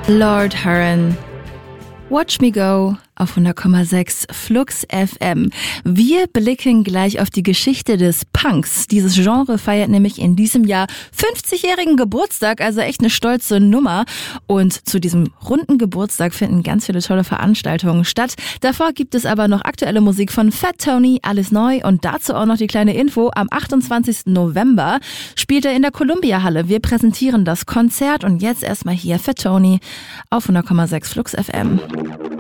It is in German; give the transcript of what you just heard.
Lord Huron. Watch Me Go auf 100,6 Flux FM. Wir blicken gleich auf die Geschichte des Punks. Dieses Genre feiert nämlich in diesem Jahr 50-jährigen Geburtstag, also echt eine stolze Nummer. Und zu diesem runden Geburtstag finden ganz viele tolle Veranstaltungen statt. Davor gibt es aber noch aktuelle Musik von Fat Tony, alles neu und dazu auch noch die kleine Info. Am 28. November spielt er in der Columbia-Halle. Wir präsentieren das Konzert und jetzt erstmal hier Fat Tony auf 100,6 Flux FM.